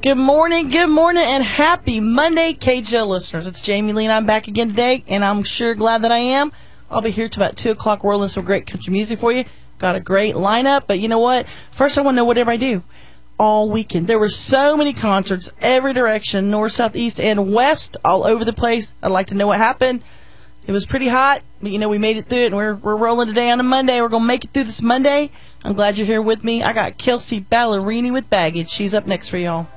Good morning, and happy Monday, KJL listeners. It's Jamie Lee, and I'm back again today, and I'm sure glad that I am. I'll be here till about 2 o'clock rolling some great country music for you. Got a great lineup, but you know what? First, I want to know what everybody do all weekend. There were so many concerts, every direction, north, south, east, and west, all over the place. I'd like to know what happened. It was pretty hot, but we made it through it, and we're rolling today on a Monday. We're going to make it through this Monday. I'm glad you're here with me. I got Kelsea Ballerini with Baggage. She's up next for y'all.